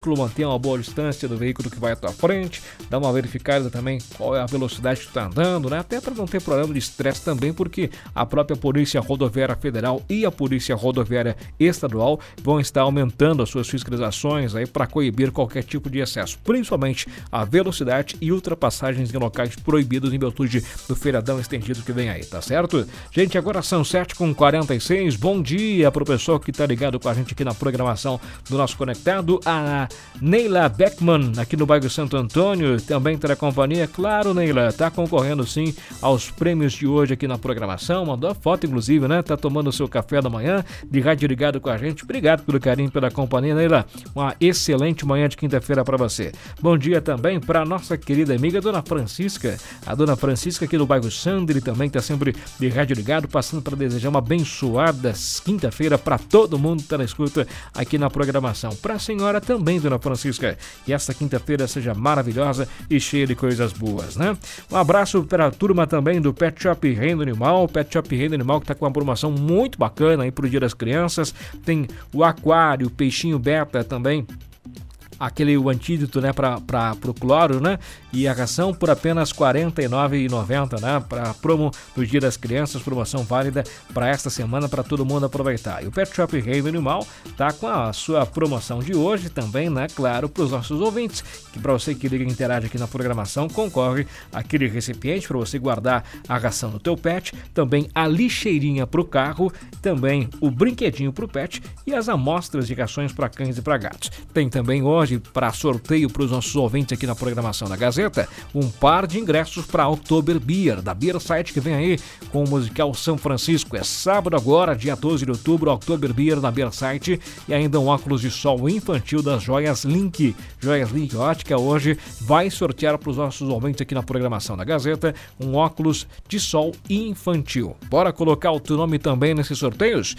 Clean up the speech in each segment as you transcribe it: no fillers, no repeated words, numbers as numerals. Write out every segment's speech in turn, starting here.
veículo, mantenha uma boa distância do veículo que vai à tua frente, dá uma verificada também qual é a velocidade que tu está andando, né? Até para não ter problema de estresse também, porque a própria Polícia Rodoviária Federal e a Polícia Rodoviária Estadual vão estar aumentando as suas fiscalizações aí para coibir qualquer tipo de excesso, principalmente a velocidade e ultrapassagens em locais proibidos em virtude do feriadão estendido que vem aí, tá certo? Gente, agora são 7h46, bom dia pro pessoal que tá ligado com a gente aqui na programação do nosso Conectado, a Neila Beckman, aqui no bairro Santo Antônio, também tá na companhia, claro, Neila, tá concorrendo sim aos prêmios de hoje aqui na programação, mandou a foto inclusive, né, tá tomando o seu café da manhã, de rádio ligado com a gente, obrigado pelo carinho, pela companhia, Neila, uma excelente manhã de quinta-feira para você. Bom dia também para nossa querida amiga Dona Francisca, a Dona Francisca aqui do bairro Sandri também tá sempre de rádio ligado, passando para desejar uma abençoada quinta-feira para todo mundo que tá na escuta aqui na programação. Para a senhora também, Dona Francisca, que esta quinta-feira seja maravilhosa e cheia de coisas boas, né? Um abraço para a turma também do Pet Shop Reino Animal, Pet Shop Reino Animal que tá com uma promoção muito bacana aí pro Dia das Crianças, tem o aquário, o peixinho beta também, o antídoto, né, para o cloro, né, e a ração por apenas R$ 49,90, né, para promo do Dia das Crianças, promoção válida para esta semana para todo mundo aproveitar. E o Pet Shop Reino Animal tá com a sua promoção de hoje também, né, claro, para os nossos ouvintes, que para você que liga e interage aqui na programação, concorre aquele recipiente para você guardar a ração do teu pet, também a lixeirinha para o carro, também o brinquedinho para o pet e as amostras de rações para cães e para gatos. Tem também hoje para sorteio para os nossos ouvintes aqui na programação da Gazeta, um par de ingressos para Oktober Beer, da Beer Site, que vem aí com o musical São Francisco. É sábado agora, dia 12 de outubro, Oktober Beer na Beer Site, e ainda um óculos de sol infantil das Joias Link. Joias Link Ótica hoje vai sortear para os nossos ouvintes aqui na programação da Gazeta um óculos de sol infantil. Bora colocar o teu nome também nesses sorteios?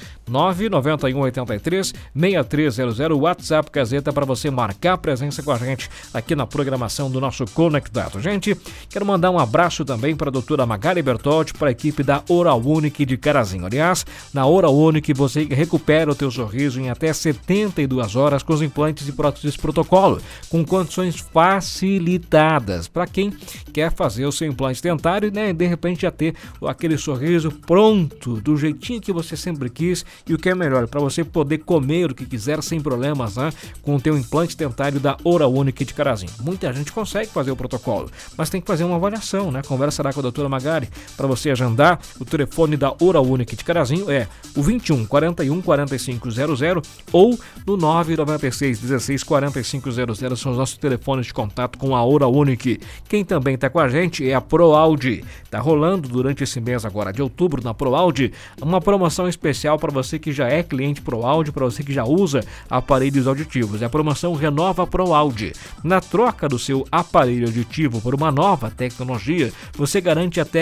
99183-6300, WhatsApp Gazeta para você marcar a presença com a gente aqui na programação do nosso Conectado. Gente, quero mandar um abraço também para a doutora Magali Bertoldi, para a equipe da Oral Unique de Carazinho. Aliás, na Oral Unique você recupera o teu sorriso em até 72 horas com os implantes e próteses protocolo, com condições facilitadas para quem quer fazer o seu implante dentário, né, e de repente já ter aquele sorriso pronto, do jeitinho que você sempre quis, e o que é melhor, para você poder comer o que quiser sem problemas, né, com o teu implante dentário da Oral Unique de Carazinho. Muita gente consegue fazer o protocolo, mas tem que fazer uma avaliação, né? Conversa lá com a doutora Magali para você agendar. O telefone da Oral Unique de Carazinho é o 21 41 45 00 ou no 996 16 45 00, são os nossos telefones de contato com a Oral Unique. Quem também está com a gente é a ProAudio. Tá rolando durante esse mês agora de outubro na ProAudio uma promoção especial para você que já é cliente ProAudio, para você que já usa aparelhos auditivos. É a promoção Renova ProAudio. Na troca do seu aparelho auditivo por uma nova tecnologia, você garante até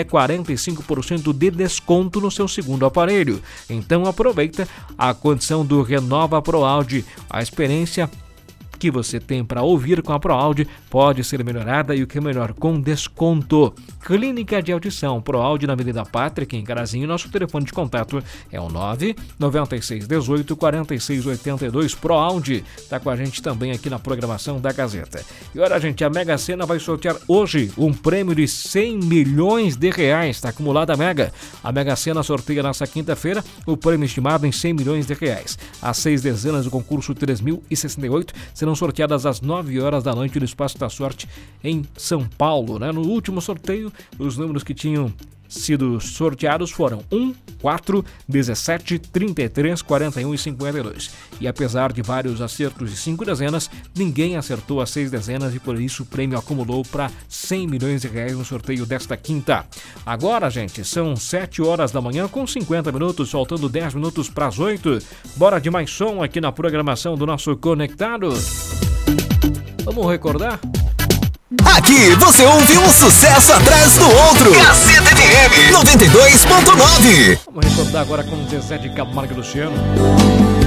45% de desconto no seu segundo aparelho. Então aproveita a condição do Renova ProAudio. A experiência que você tem para ouvir com a ProAudio pode ser melhorada, e o que é melhor, com desconto. Clínica de Audição ProAudio na Avenida Pátria, aqui em Carazinho. Nosso telefone de contato é o 996 18 46 82. ProAudio está com a gente também aqui na programação da Gazeta. E olha, gente, a Mega Sena vai sortear hoje um prêmio de 100 milhões de reais. Está acumulada a Mega. A Mega Sena sorteia nessa quinta-feira o prêmio estimado em 100 milhões de reais. As 6 dezenas do concurso 3068 serão sorteadas às 9 horas da noite no Espaço da Sorte em São Paulo, né? No último sorteio, os números que tinham sido sorteados foram 1, 4, 17, 33, 41 e 52. E apesar de vários acertos de 5 dezenas, ninguém acertou as 6 dezenas, e por isso o prêmio acumulou para 100 milhões de reais no sorteio desta quinta. Agora, gente, são 7 horas da manhã com 50 minutos, faltando 10 minutos para as 8. Bora de mais som aqui na programação do nosso Conectado. Vamos recordar? Aqui você ouve um sucesso atrás do outro. Gazeta FM 92.9. Vamos recordar agora com Zezé de Camargo e Luciano.